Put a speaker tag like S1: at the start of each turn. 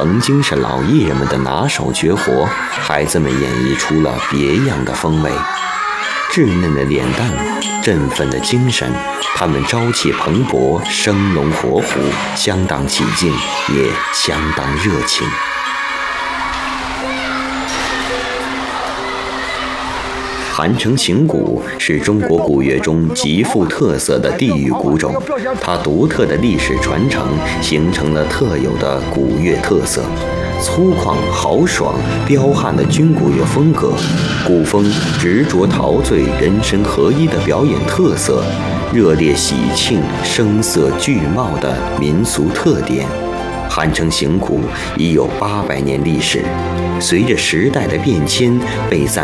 S1: 曾经是老艺人们的拿手绝活，孩子们演绎出了别样的风味。稚嫩的脸蛋，振奋的精神，他们朝气蓬勃，生龙活虎，相当起劲，也相当热情。韩城行鼓是中国古乐中极富特色的地域鼓种，它独特的历史传承形成了特有的鼓乐特色。粗犷豪爽彪悍的军鼓乐风格，鼓风执着陶醉人神合一的表演特色，热烈喜庆声色俱茂的民俗特点。韩城行鼓已有800年历史，随着时代的变迁，被赞